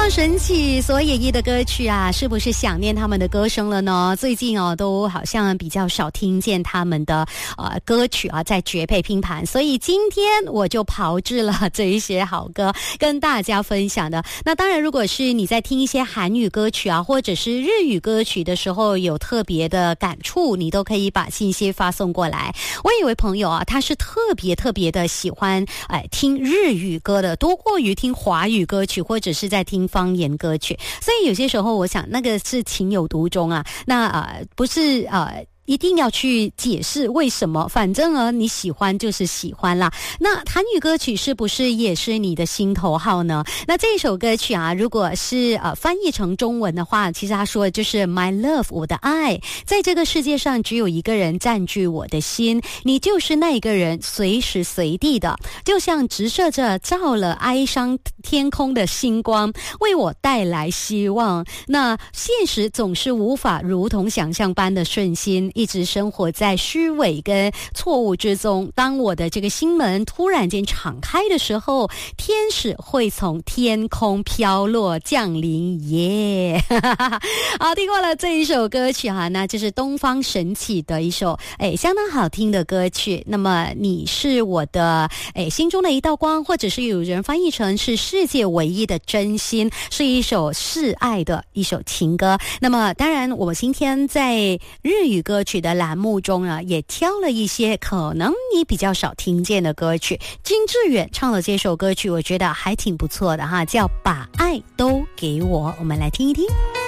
方神起所演绎的歌曲啊，是不是想念他们的歌声了呢？最近都好像比较少听见他们的歌曲啊在绝配拼盘，所以今天我就炮制了这一些好歌跟大家分享的。那当然，如果是你在听一些韩语歌曲啊，或者是日语歌曲的时候有特别的感触，你都可以把信息发送过来。我有一位朋友啊，他是特别的喜欢听日语歌的，多过于听华语歌曲或者是在听方言歌曲，所以有些时候我想那个是情有独钟啊，那不是一定要去解释为什么，反正你喜欢就是喜欢啦。那韩语歌曲是不是也是你的心头好呢？那这首歌曲啊，如果是翻译成中文的话，其实他说的就是 My love 我的爱，在这个世界上只有一个人占据我的心，你就是那一个人，随时随地的，就像直射着照了哀伤天空的星光，为我带来希望。那现实总是无法如同想象般的顺心，一直生活在虚伪跟错误之中。当我的这个心门突然间敞开的时候，天使会从天空飘落降临耶。好，听过了这一首歌曲哈，那就是东方神起的一首相当好听的歌曲。那么你是我的心中的一道光，或者是有人翻译成是世界唯一的真心，是一首示爱的一首情歌。那么当然我们今天在日语歌曲的栏目中呢，也挑了一些可能你比较少听见的歌曲。金志远唱的这首歌曲我觉得还挺不错的哈，叫把爱都给我，我们来听一听。